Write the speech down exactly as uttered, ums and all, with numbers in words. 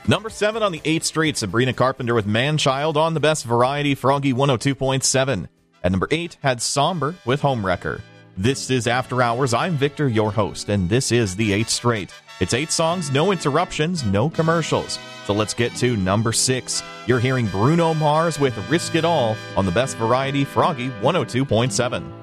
Number seven on the eighth Street, Sabrina Carpenter with Man-Child on the Best Variety, Froggy one oh two point seven. At number eight had Somber with Homewrecker. This is After Hours. I'm Victor, your host, and this is the eighth Straight. It's eight songs, no interruptions, no commercials. So let's get to number six. You're hearing Bruno Mars with Risk It All on the Best Variety, Froggy one oh two point seven.